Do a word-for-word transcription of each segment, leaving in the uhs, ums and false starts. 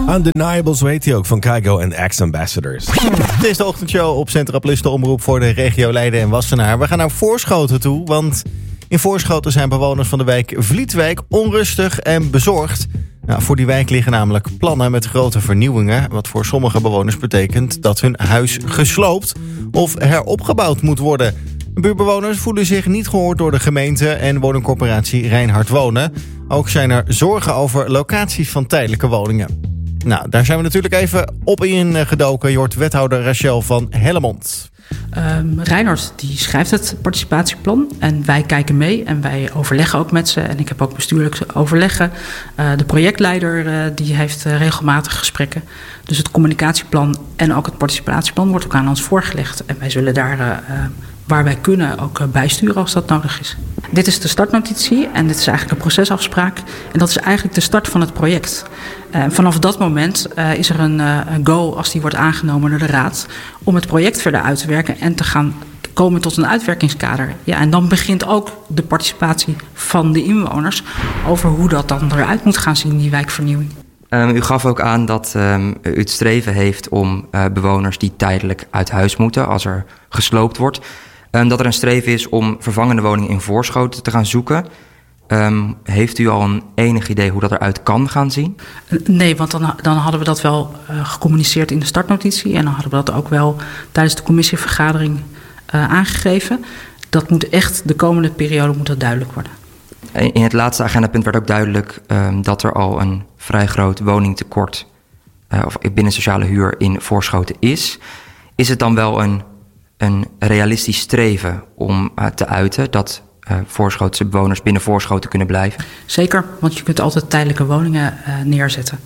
Undeniable, zo heet hij ook, van Kygo en Ex-Ambassadors. Het is de ochtendshow op Centra Plus, de omroep voor de regio Leiden en Wassenaar. We gaan naar Voorschoten toe, want in Voorschoten zijn bewoners van de wijk Vlietwijk onrustig en bezorgd. Nou, voor die wijk liggen namelijk plannen met grote vernieuwingen, wat voor sommige bewoners betekent dat hun huis gesloopt of heropgebouwd moet worden. Buurbewoners voelen zich niet gehoord door de gemeente en woningcorporatie Reinhard Wonen. Ook zijn er zorgen over locaties van tijdelijke woningen. Nou, daar zijn we natuurlijk even op ingedoken. Je hoort wethouder Rachel van Hellemond. Um, Reinhard die schrijft het participatieplan en wij kijken mee en wij overleggen ook met ze. En ik heb ook bestuurlijke overleggen. Uh, de projectleider uh, die heeft uh, regelmatig gesprekken. Dus het communicatieplan en ook het participatieplan wordt ook aan ons voorgelegd. En wij zullen daar uh, waar wij kunnen ook uh, bijsturen als dat nodig is. Dit is de startnotitie en dit is eigenlijk een procesafspraak. En dat is eigenlijk de start van het project. Uh, vanaf dat moment uh, is er een, uh, een go als die wordt aangenomen door de raad om het project verder uit te werken en te gaan komen tot een uitwerkingskader. Ja, en dan begint ook de participatie van de inwoners over hoe dat dan eruit moet gaan zien, die wijkvernieuwing. Um, u gaf ook aan dat um, u het streven heeft om uh, bewoners die tijdelijk uit huis moeten als er gesloopt wordt, um, dat er een streven is om vervangende woningen in Voorschoten te gaan zoeken. Um, heeft u al een enig idee hoe dat eruit kan gaan zien? Nee, want dan, dan hadden we dat wel uh, gecommuniceerd in de startnotitie en dan hadden we dat ook wel tijdens de commissievergadering uh, aangegeven. Dat moet echt, de komende periode moet dat duidelijk worden. In het laatste agendapunt werd ook duidelijk um, dat er al een vrij groot woningtekort uh, of binnen sociale huur in Voorschoten is. Is het dan wel een, een realistisch streven om uh, te uiten dat uh, Voorschotense bewoners binnen Voorschoten kunnen blijven? Zeker, want je kunt altijd tijdelijke woningen uh, neerzetten.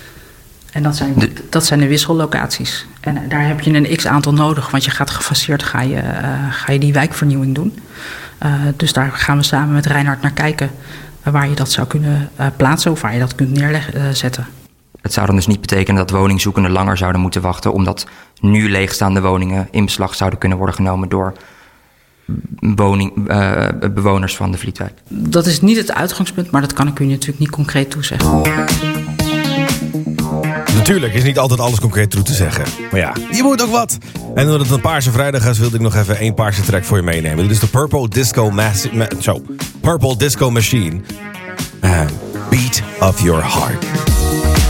En dat zijn, de, dat zijn de wissellocaties. En daar heb je een x-aantal nodig, want je gaat gefaseerd ga je, uh, ga je die wijkvernieuwing doen. Uh, dus daar gaan we samen met Reinhard naar kijken uh, waar je dat zou kunnen uh, plaatsen of waar je dat kunt neerzetten. Uh, Het zou dan dus niet betekenen dat woningzoekenden langer zouden moeten wachten, omdat nu leegstaande woningen in beslag zouden kunnen worden genomen door woning, uh, bewoners van de Vlietwijk. Dat is niet het uitgangspunt, maar dat kan ik u natuurlijk niet concreet toezeggen. Natuurlijk is niet altijd alles concreet toe te zeggen. Maar ja, je moet ook wat. En omdat het een Paarse Vrijdag is, wilde ik nog even één Paarse track voor je meenemen. Dit is de Purple Disco, Mas- Ma- so, Purple Disco Machine. Uh, Beat of Your Heart.